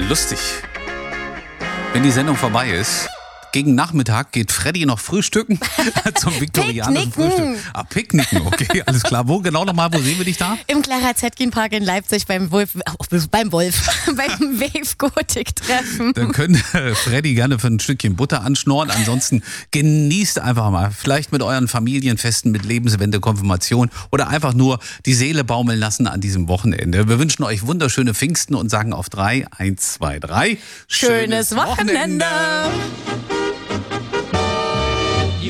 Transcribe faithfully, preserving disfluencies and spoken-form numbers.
Lustig. Wenn die Sendung vorbei ist, gegen Nachmittag geht Freddy noch frühstücken zum viktorianischen Frühstück. Ah, Picknicken, okay, alles klar. Wo genau nochmal, wo sehen wir dich da? Im Clara Zetkin Park in Leipzig beim Wolf, oh, beim Wolf, beim Wave Gothic Treffen. Dann könnte Freddy gerne für ein Stückchen Butter anschnorren. Ansonsten genießt einfach mal, vielleicht mit euren Familienfesten, mit Lebenswende, Konfirmation oder einfach nur die Seele baumeln lassen an diesem Wochenende. Wir wünschen euch wunderschöne Pfingsten und sagen auf drei, eins, zwei, drei. Schönes, Schönes Wochenende. Wochenende.